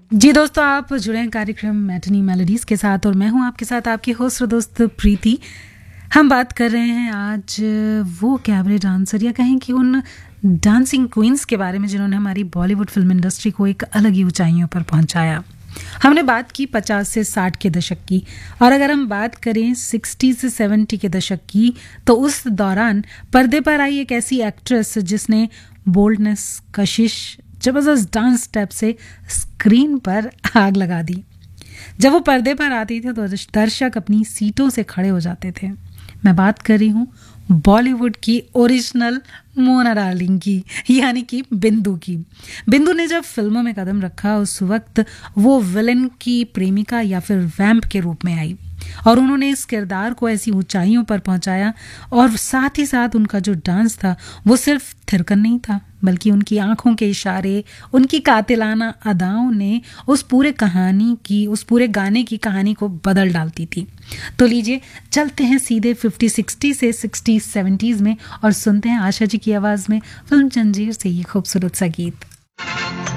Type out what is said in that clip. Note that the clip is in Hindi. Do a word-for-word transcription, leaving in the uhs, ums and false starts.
जी दोस्तों, आप जुड़े हैं कार्यक्रम मैटिनी मेलोडीज के साथ और मैं हूं आपके साथ आपकी होस्ट और दोस्त प्रीति। हम बात कर रहे हैं आज वो कैबरे डांसर या कहें कि उन डांसिंग क्वींस के बारे में जिन्होंने हमारी बॉलीवुड फिल्म इंडस्ट्री को एक अलग ही ऊंचाइयों पर पहुंचाया। हमने बात की पचास से साठ के दशक की, और अगर हम बात करें साठ से सत्तर के दशक की तो उस दौरान पर्दे पर आई एक ऐसी एक्ट्रेस जिसने बोल्डनेस, कशिश, जबरदस्त डांस स्टेप से स्क्रीन पर आग लगा दी। जब वो पर्दे पर आती थी तो दर्शक अपनी सीटों से खड़े हो जाते थे। मैं बात कर रही हूँ बॉलीवुड की ओरिजिनल मोना डार्लिंग की, यानी कि बिंदु की। बिंदु ने जब फिल्मों में कदम रखा उस वक्त वो विलन की प्रेमिका या फिर वैम्प के रूप में आई, और उन्होंने इस किरदार को ऐसी ऊंचाइयों पर पहुंचाया। और साथ ही साथ उनका जो डांस था वो सिर्फ थिरकन नहीं था, बल्कि उनकी आंखों के इशारे, उनकी कातिलाना अदाओं ने उस पूरे कहानी की, उस पूरे गाने की कहानी को बदल डालती थी। तो लीजिए चलते हैं सीधे फिफ्टी सिक्सटी से सिक्सटी सेवेंटीज़ में और सुनते हैं आशा जी की आवाज़ में फिल्म जंजीर से ये खूबसूरत सा गीत।